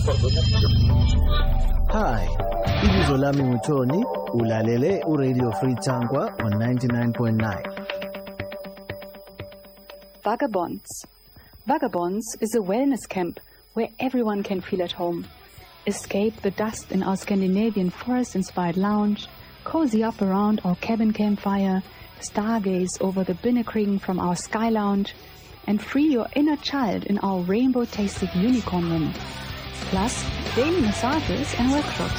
Hi, ibizo lami nguThoni, ulalele uRadio Free Tangwa on 99.9. Vagabonds. Vagabonds is a wellness camp where everyone can feel at home. Escape the dust in our Scandinavian forest-inspired lounge, cozy up around our cabin campfire, stargaze over the Binnekring from our sky lounge, and free your inner child in our rainbow-tasted unicorn room. Plus, daily massages and workshops.